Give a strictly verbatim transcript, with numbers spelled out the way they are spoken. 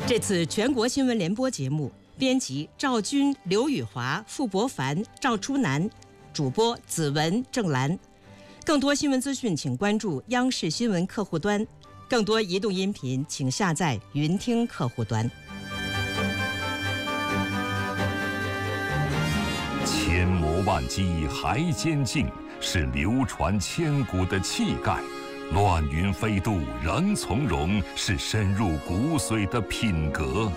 这次全国新闻联播节目，编辑赵军、刘宇华、傅博凡、赵初南，主播子文、郑兰。更多新闻资讯，请关注央视新闻客户端；更多移动音频，请下载云听客户端。 千磨万击还坚劲，是流传千古的气概；乱云飞渡仍从容，是深入骨髓的品格。